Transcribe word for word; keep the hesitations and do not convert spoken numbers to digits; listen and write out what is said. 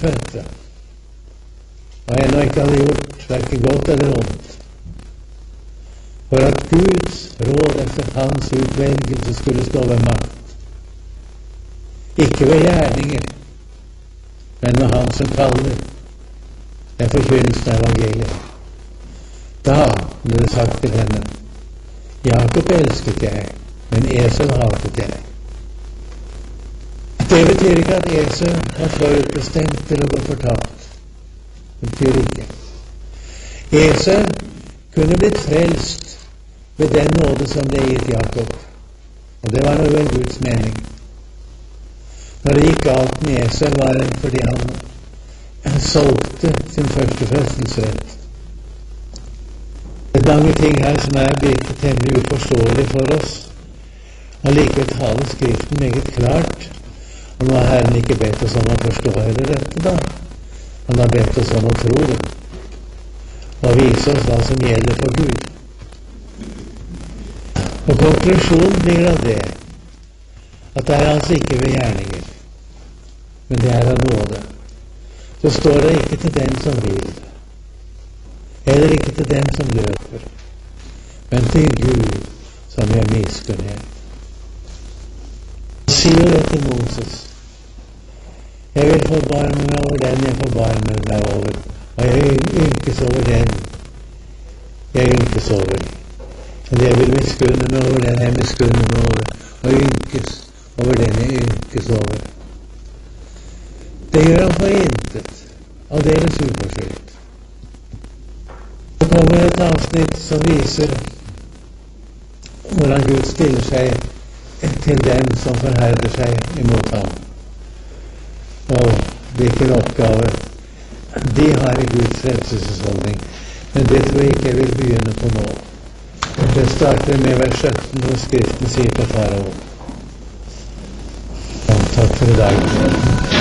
førstefødte, og ennå ikke hadde gjort hverken godt eller ondt, for at Guds råd efter hans utvelgelse skulle stå ved makt, ikke ved gjerninger, men med han som kaller, det er forkynnelsen av evangeliet. Da ble det sagt til henne: Jakob elsket jeg, men Esau hatet jeg. Det betyr ikke at Esau var forutbestemt til å gå fortapt. Det betyr ikke. Esau kunne blitt frelst ved den nåde som ble gitt Jakob, og det var noe vel Guds mening. Når det gikk galt med Esau, var det fordi han solgte sin første fødselsrett. Det er mange ting her som er blitt temmelig uforståelig for oss, og likevel taler Skriften meget klart. Og nå har Herren ikke bedt oss om å forstå hele dette, da. Han har bedt oss om å tro det, og vise oss hva som gjelder for Gud. Og konklusjonen blir av det, at det er altså ikke ved gjerninger, men det er av nåde. Så står det ikke til den som vil, heller ikke til den som løper, men til Gud som gjør miskunnhet. Han sier det til Moses: Jeg vil forbarme meg over den jeg forbarmer meg over, og jeg ynkes over den jeg ynkes over. Eller jeg vil miskunne meg over den jeg miskunner meg over, og ynkes over den jeg ynkes over. Det gjør han for intet, aldeles uforskyldt. Så kommer et avsnitt som viser hvordan Gud stiller seg til dem som forherder seg imot ham, og hvilken oppgave de har i Guds frelsesholdning. Men det tror jeg ikke jeg vil begynne på nå. Det starter med vers sytten, hvor Skriften sier til farao: Takk for i dag.